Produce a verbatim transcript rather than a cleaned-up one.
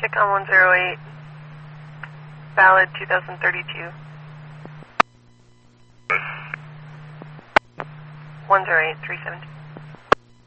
Tick on one zero eight, valid two thousand thirty-two. one zero eight, three seven two.